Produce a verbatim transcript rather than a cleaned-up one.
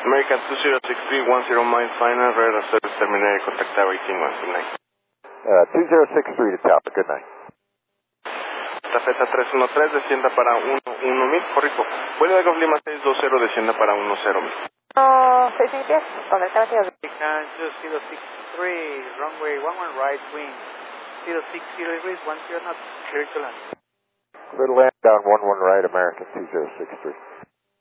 American two zero six three, one zero miles final, radar service terminated, contact tower eighteen one, good night. Uh, two zero six three to Tower, good night. Tafeta tres uno tres, descienda para uno uno mil, corrijo. Vuelo de Golf Lima seis dos cero, descienda para uno cero mil. No, seis mil pies, ¿dónde está metido? American two zero six three, runway one one right, wind zero six zero degrees, one zero knots, clear to land. Clear to land down one one right, American two zero six three.